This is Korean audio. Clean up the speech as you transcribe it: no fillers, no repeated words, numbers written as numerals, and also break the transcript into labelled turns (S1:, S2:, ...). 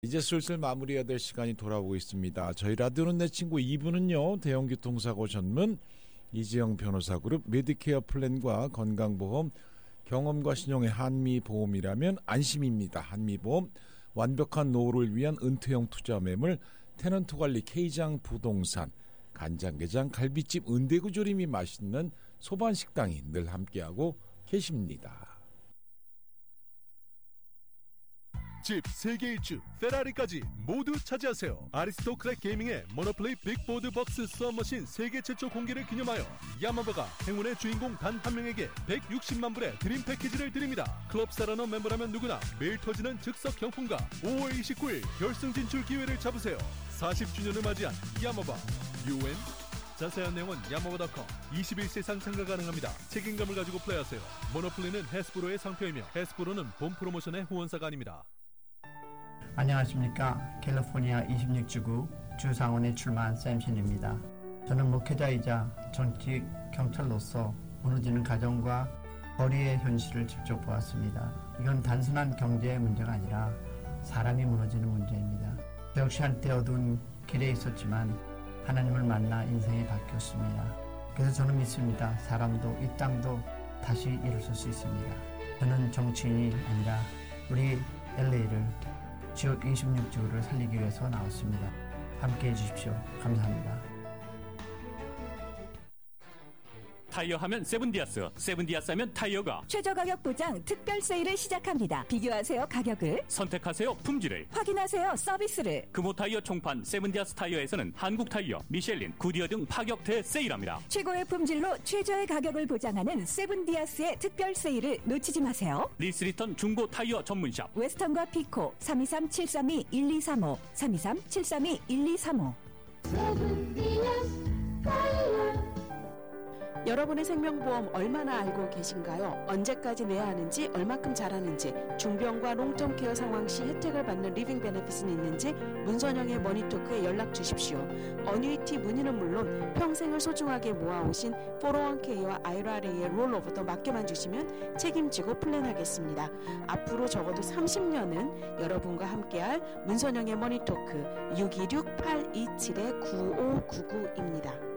S1: 이제 슬슬 마무리해야 될 시간이 돌아오고 있습니다. 저희 라디오는 내 친구 2부는요. 대형교통사고 전문 이지영 변호사 그룹 메디케어 플랜과 건강보험 경험과 신용의 한미보험이라면 안심입니다. 한미보험 완벽한 노후를 위한 은퇴형 투자 매물 테넌트 관리 K장 부동산 간장게장 갈비집 은대구 조림이 맛있는 소반식당이 늘 함께하고 계십니다.
S2: 집, 세계 일주, 페라리까지 모두 차지하세요. 아리스토크랙 게이밍의 모노플레이 빅보드 박스 수업머신 세계 최초 공개를 기념하여 야마바가 행운의 주인공 단 한 명에게 160만 불의 드림 패키지를 드립니다. 클럽 사라너 멤버라면 누구나 매일 터지는 즉석 경품과 5월 29일 결승 진출 기회를 잡으세요. 40주년을 맞이한 야마바 UN 자세한 내용은 야마바.com 21세상 참가 가능합니다. 책임감을 가지고 플레이하세요. 모노플레이는 해스브로의 상표이며 해스브로는 본 프로모션의 후원사가 아닙니다.
S3: 안녕하십니까. 캘리포니아 26지구 주상원에 출마한 샘신입니다. 저는 목회자이자 정치 경찰로서 무너지는 가정과 거리의 현실을 직접 보았습니다. 이건 단순한 경제의 문제가 아니라 사람이 무너지는 문제입니다. 저 역시 한때 어두운 길에 있었지만 하나님을 만나 인생이 바뀌었습니다. 그래서 저는 믿습니다. 사람도 이 땅도 다시 일어설 수 있습니다. 저는 정치인이 아니라 우리 LA를 지역 26지구를 살리기 위해서 나왔습니다. 함께해 주십시오. 감사합니다.
S4: 타이어 하면 세븐디아스, 세븐디아스 하면 타이어가
S5: 최저 가격 보장 특별 세일을 시작합니다. 비교하세요 가격을,
S4: 선택하세요 품질을,
S5: 확인하세요 서비스를.
S4: 금호 타이어 총판 세븐디아스 타이어에서는 한국 타이어, 미셸린, 구디어 등 파격 대세일합니다.
S5: 최고의 품질로 최저의 가격을 보장하는 세븐디아스의 특별 세일을 놓치지 마세요.
S4: 리스리턴 중고 타이어 전문샵
S5: 웨스턴과 피코 323-732-1235 323-732-1235.
S6: 세븐디아스 타이어.
S7: 여러분의 생명보험 얼마나 알고 계신가요? 언제까지 내야 하는지, 얼마큼 잘하는지, 중병과 롱텀케어 상황 시 혜택을 받는 리빙 베네핏은 있는지 문선영의 머니토크에 연락 주십시오. 어뉴이티 문의는 물론 평생을 소중하게 모아오신 401k와 IRA의 롤오버도 맡겨만 주시면 책임지고 플랜하겠습니다. 앞으로 적어도 30년은 여러분과 함께할 문선영의 머니토크 626-827-9599입니다.